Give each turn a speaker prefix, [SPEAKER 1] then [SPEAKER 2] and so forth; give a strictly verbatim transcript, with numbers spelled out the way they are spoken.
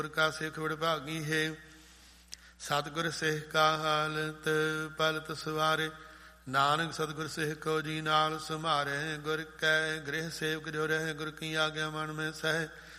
[SPEAKER 1] ਗੁਰ ਕਾ ਸਿੱਖ ਵਡਭਾਗੀ ਹੈ। ਸਤਿਗੁਰ ਸਿੱਖ ਕਾ ਹਾਲਤ ਪਲਤ ਸਵਾਰੇ, ਨਾਨਕ ਸਤਿਗੁਰ ਸਿੱਖ ਕੋ ਜੀ ਨਾਲ ਸਮਾਰੇ। ਗੁਰ ਕੈ ਗ੍ਰਹਿ ਸੇਵਕ ਜੋ ਰਹਿ, ਗੁਰ ਕੀ ਆਗਿਆ ਮਨ ਮੈਂ ਸਹਿ।